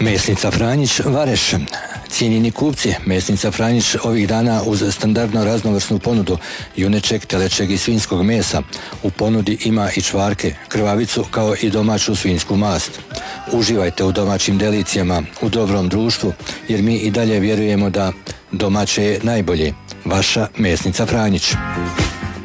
Mesnica Franjić, Vareš. Cijenjeni kupci, Mesnica Franjić ovih dana uz standardno raznovrsnu ponudu junečeg, telečeg i svinjskog mesa u ponudi ima i čvarke, krvavicu kao i domaću svinjsku mast. Uživajte u domaćim delicijama, u dobrom društvu, jer mi i dalje vjerujemo da domaće je najbolje. Vaša Mesnica Franjić.